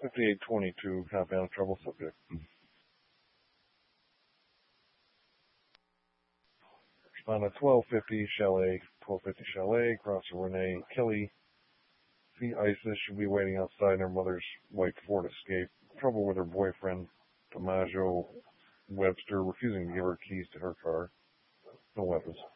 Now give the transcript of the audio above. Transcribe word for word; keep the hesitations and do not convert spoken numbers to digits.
fifty-eight twenty-two, compound trouble subject. Respondent twelve fifty, Chalet, twelve fifty Chalet, crosser Renee Kelly. See Isis should be waiting outside in her mother's white Ford Escape. Trouble with her boyfriend, Tomajo Webster, refusing to give her keys to her car. No weapons.